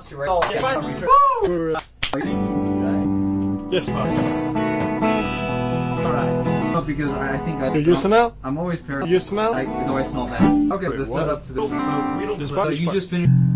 want to, right? Oh, yeah. Yes, no. Alright. No, because I think You smell? I'm always paranoid. You smell? Do I smell bad? Okay, Wait, the what? setup to the. We don't. So you just finished.